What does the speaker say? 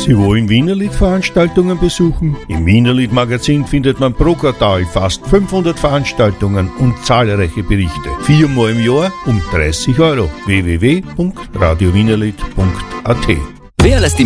Sie wollen Wienerlied-Veranstaltungen besuchen? Im Wienerlied-Magazin findet man pro Quartal fast 500 Veranstaltungen und zahlreiche Berichte. 4-mal im Jahr um 30 €. www.radiowienerlied.at. Wer lässt die